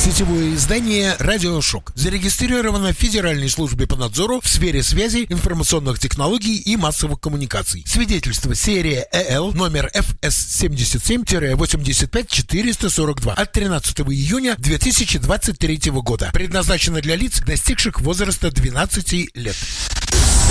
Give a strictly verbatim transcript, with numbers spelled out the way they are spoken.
Сетевое издание «Радиошок» зарегистрировано в Федеральной службе по надзору в сфере связи, информационных технологий и массовых коммуникаций. Свидетельство серия ЭЛ номер эф эс семьдесят семь восемьдесят пять четыреста сорок два от тринадцатого июня две тысячи двадцать третьего года. Предназначено для лиц, достигших возраста двенадцати лет.